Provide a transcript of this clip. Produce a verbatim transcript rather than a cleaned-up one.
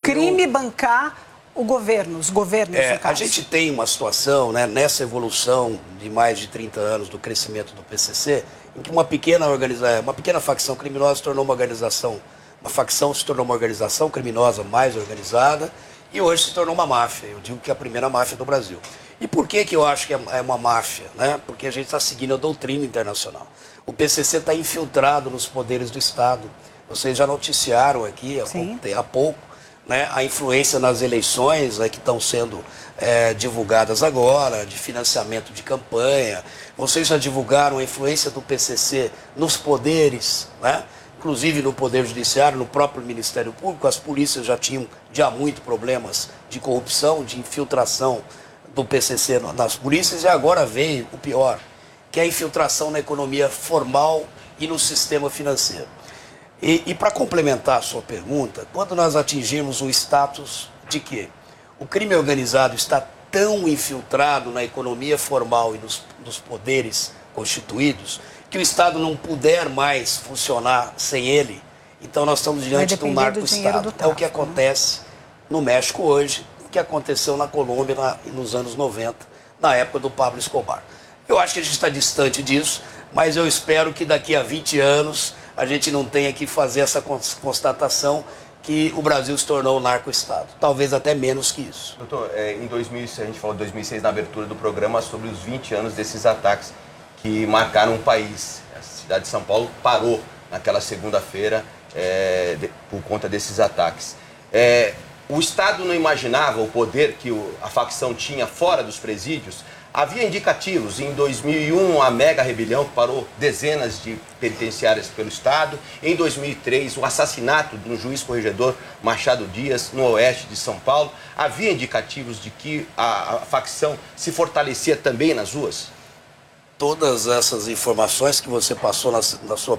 crime eu... bancar o governo, os governos, é, no caso. A gente tem uma situação, né, nessa evolução de mais de trinta anos do crescimento do P C C, em que uma pequena, organiza... uma pequena facção criminosa se tornou uma organização, uma facção se tornou uma organização criminosa mais organizada e hoje se tornou uma máfia. Eu digo que é a primeira máfia do Brasil. E por que que eu acho que é uma máfia? Né? Porque a gente está seguindo a doutrina internacional. O P C C está infiltrado nos poderes do Estado. Vocês já noticiaram aqui há, há pouco, né, a influência nas eleições, né, que estão sendo é, divulgadas agora, de financiamento de campanha. Vocês já divulgaram a influência do P C C nos poderes, né, inclusive no Poder Judiciário, no próprio Ministério Público. As polícias já tinham já muito problemas de corrupção, de infiltração do P C C nas polícias, e agora veio o pior, que é a infiltração na economia formal e no sistema financeiro. E, e para complementar a sua pergunta, quando nós atingirmos o status de que o crime organizado está tão infiltrado na economia formal e nos, nos poderes constituídos, que o Estado não puder mais funcionar sem ele, então nós estamos diante de um narco-estado. É o que acontece no México hoje, o que aconteceu na Colômbia na, nos anos noventa, na época do Pablo Escobar. Eu acho que a gente está distante disso, mas eu espero que daqui a vinte anos a gente não tenha que fazer essa constatação que o Brasil se tornou um narco-estado. Talvez até menos que isso. Doutor, é, em dois mil e seis, a gente falou em dois mil e seis na abertura do programa sobre os vinte anos desses ataques que marcaram o país. A cidade de São Paulo parou naquela segunda-feira é, de, por conta desses ataques. É, o Estado não imaginava o poder que o, a facção tinha fora dos presídios. Havia indicativos. Em dois mil e um, a mega rebelião que parou dezenas de penitenciárias pelo Estado. Em dois mil e três, o assassinato de um juiz corregedor, Machado Dias, no oeste de São Paulo. Havia indicativos de que a, a facção se fortalecia também nas ruas? Todas essas informações que você passou na, na sua